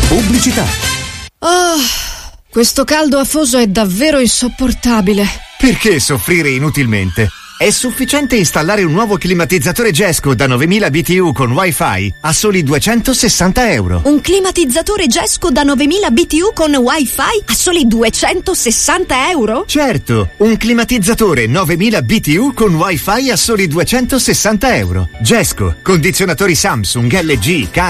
Pubblicità. Oh, questo caldo afoso è davvero insopportabile. Perché soffrire inutilmente? È sufficiente installare un nuovo climatizzatore Gesco da 9000 BTU con Wi-Fi a soli €260. Un climatizzatore Gesco da 9000 BTU con Wi-Fi a soli €260? Certo, un climatizzatore 9000 BTU con Wi-Fi a soli €260. Gesco, condizionatori Samsung, LG,